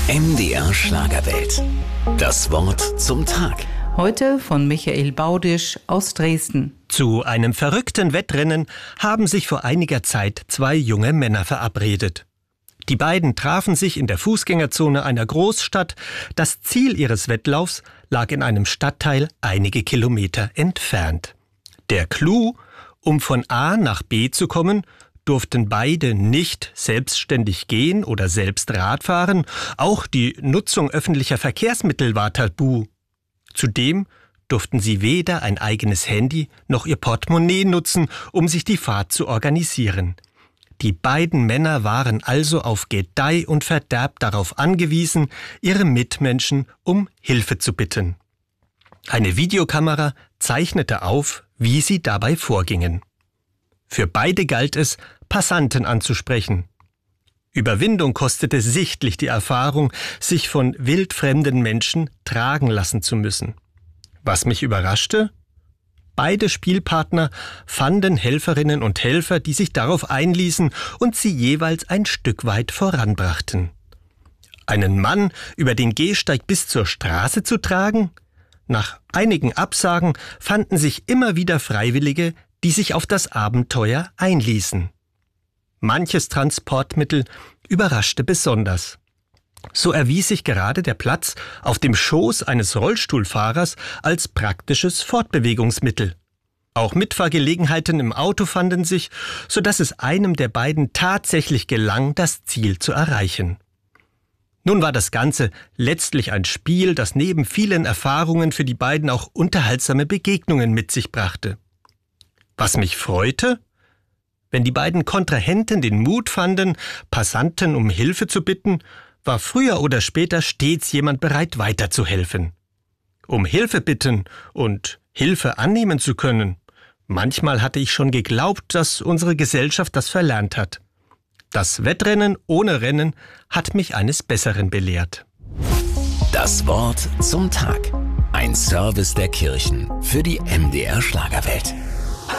MDR Schlagerwelt. Das Wort zum Tag. Heute von Michael Baudisch aus Dresden. Zu einem verrückten Wettrennen haben sich vor einiger Zeit zwei junge Männer verabredet. Die beiden trafen sich in der Fußgängerzone einer Großstadt. Das Ziel ihres Wettlaufs lag in einem Stadtteil einige Kilometer entfernt. Der Clou: um von A nach B zu kommen, durften beide nicht selbstständig gehen oder selbst Rad fahren. Auch die Nutzung öffentlicher Verkehrsmittel war tabu. Zudem durften sie weder ein eigenes Handy noch ihr Portemonnaie nutzen, um sich die Fahrt zu organisieren. Die beiden Männer waren also auf Gedeih und Verderb darauf angewiesen, ihre Mitmenschen um Hilfe zu bitten. Eine Videokamera zeichnete auf, wie sie dabei vorgingen. Für beide galt es, Passanten anzusprechen. Überwindung kostete sichtlich die Erfahrung, sich von wildfremden Menschen tragen lassen zu müssen. Was mich überraschte? Beide Spielpartner fanden Helferinnen und Helfer, die sich darauf einließen und sie jeweils ein Stück weit voranbrachten. Einen Mann über den Gehsteig bis zur Straße zu tragen? Nach einigen Absagen fanden sich immer wieder Freiwillige, die sich auf das Abenteuer einließen. Manches Transportmittel überraschte besonders. So erwies sich gerade der Platz auf dem Schoß eines Rollstuhlfahrers als praktisches Fortbewegungsmittel. Auch Mitfahrgelegenheiten im Auto fanden sich, sodass es einem der beiden tatsächlich gelang, das Ziel zu erreichen. Nun war das Ganze letztlich ein Spiel, das neben vielen Erfahrungen für die beiden auch unterhaltsame Begegnungen mit sich brachte. Was mich freute? Wenn die beiden Kontrahenten den Mut fanden, Passanten um Hilfe zu bitten, war früher oder später stets jemand bereit, weiterzuhelfen. Um Hilfe bitten und Hilfe annehmen zu können, manchmal hatte ich schon geglaubt, dass unsere Gesellschaft das verlernt hat. Das Wettrennen ohne Rennen hat mich eines Besseren belehrt. Das Wort zum Tag. Ein Service der Kirchen für die MDR Schlagerwelt.